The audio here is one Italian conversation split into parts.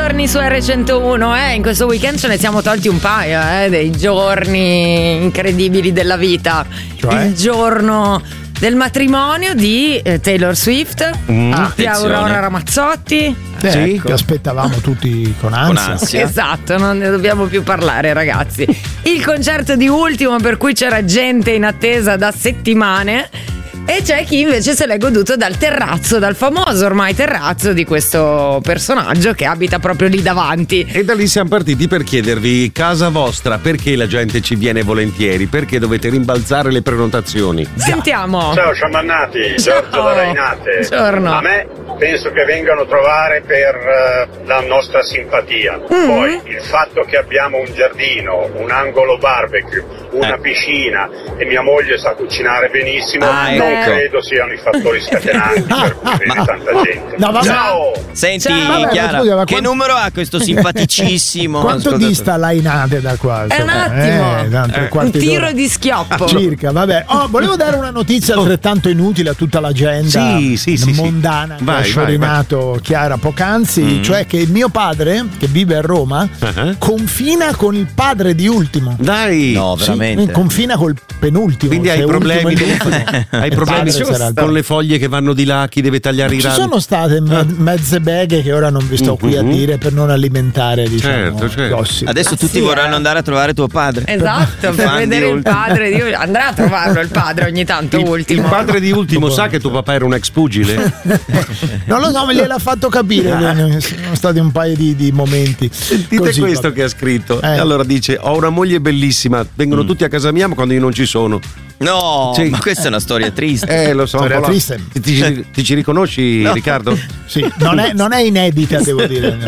giorni su R101, in questo weekend ce ne siamo tolti un paio, dei giorni incredibili della vita. Cioè? Il giorno del matrimonio di Taylor Swift, di Aurora Ramazzotti. Sì, che aspettavamo tutti con ansia. Esatto, non ne dobbiamo più parlare, ragazzi. Il concerto di Ultimo, per cui c'era gente in attesa da settimane. E c'è chi invece se l'è goduto dal terrazzo, dal famoso ormai terrazzo di questo personaggio che abita proprio lì davanti. E da lì siamo partiti per chiedervi: casa vostra, perché la gente ci viene volentieri? Perché dovete rimbalzare le prenotazioni? Sentiamo. Ciao sciamannati, Giorgio da Rainate. Buongiorno. A me penso che vengano a trovare per la nostra simpatia. Poi il fatto che abbiamo un giardino, un angolo barbecue, una piscina e mia moglie sa cucinare benissimo, non credo siano i fattori scatenanti per cui viene tanta gente. No, Ciao! Senti, Vabbè, Chiara, scusa, che numero ha questo simpaticissimo? Quanto dista Lainate da qua? È un attimo, un tiro di schioppo circa, vabbè. Volevo dare una notizia altrettanto inutile a tutta l'agenda mondana che ha sciorinato Chiara poc'anzi, cioè che il mio padre, che vive a Roma, confina con il padre di Ultimo. Dai! No, veramente. Confina col penultimo. Quindi hai problemi, hai problemi con le foglie che vanno di là, chi deve tagliare i rami? Ci sono state mezze beghe che ora non vi sto qui a dire per non alimentare, diciamo, gossip. Adesso tutti vorranno andare a trovare tuo padre. Esatto, per vedere il padre di Ultimo. Andrà a trovarlo il padre ogni tanto. Ultimo. Il padre di Ultimo sa che tuo papà era un ex pugile? Non lo so, me gliel'ha fatto capire. Sono stati un paio di momenti. Sentite così, questo che ha scritto. Allora dice: ho una moglie bellissima, vengono tutti a casa mia ma quando io non ci sono. No, ma questa è una storia triste. Lo so. Storia triste. Ti ci riconosci, Riccardo? Sì, non è inedita, devo dire.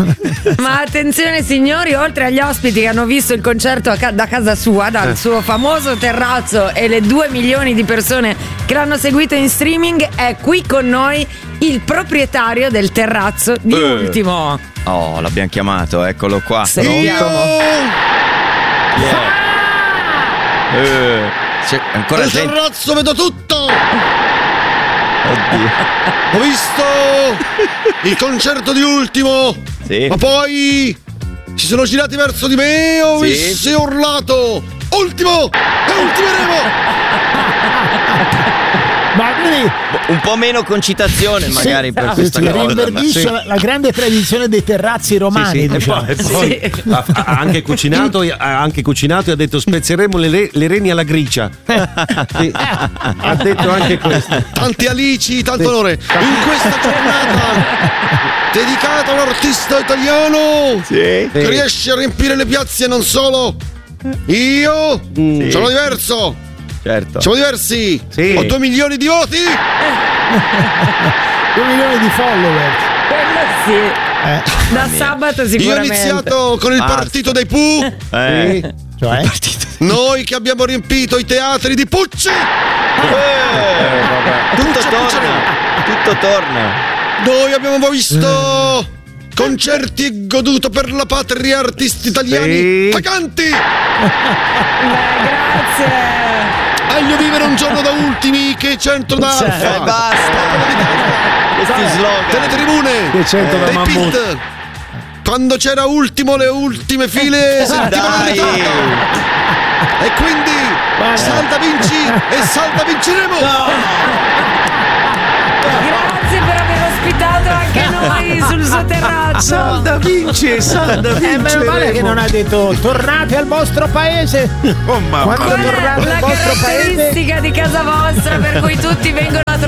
Ma attenzione signori, oltre agli ospiti che hanno visto il concerto da casa sua, dal suo famoso terrazzo, e le 2 milioni di persone che l'hanno seguito in streaming, è qui con noi il proprietario del terrazzo di Ultimo. Oh, l'abbiamo chiamato, eccolo qua. C'è ancora Nel gente. terrazzo vedo tutto. Oddio. Ho visto il concerto di Ultimo. Sì. Ma poi si sono girati verso di me. Ho visto e urlato: Ultimo! E ultimeremo! Ma quindi un po' meno concitazione magari per questa cosa. Rinverdisce la grande tradizione dei terrazzi romani, diciamo. Ha anche cucinato e ha detto: spezzeremo le reni alla gricia. Ha detto anche questo. Tanti alici, tanto onore in questa giornata dedicata a un artista italiano che riesce a riempire le piazze. Non solo io sono diverso. Certo. Siamo diversi. Ho 2 milioni di voti. 2 milioni di follower. Quello sì. Da sabato sicuramente. Io ho iniziato con il partito dei Pooh. Cioè? Noi che abbiamo riempito i teatri di Pucci. Tutto torna. Noi abbiamo visto concerti e goduto per la patria artisti italiani paganti. Grazie. Voglio vivere un giorno da Ultimi, che centro da Alfa. Basta. Questi slogan. Teletribune. Che centro da dei Mammut. Pit. Quando c'era Ultimo, le ultime file sentivano il ritorno. E quindi salta vinci e salta vinceremo. Grazie per aver ospitato anche noi sul suo terrazzo. Salda vince, Meno male che non ha detto tornate al vostro paese. Oh mamma. Quando tornate la al vostro paese, caratteristica di casa vostra per cui tutti vengono